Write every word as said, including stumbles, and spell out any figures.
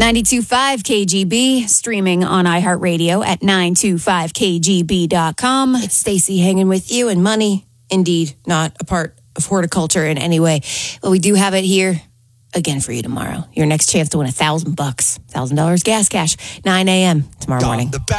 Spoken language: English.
ninety-two point five K G B, streaming on iHeartRadio at nine two five K G B dot com. It's Stacey hanging with you, and money, indeed, not a part of horticulture in any way. But we do have it here again for you tomorrow. Your next chance to win a thousand bucks, thousand dollars gas cash, nine a.m. tomorrow morning.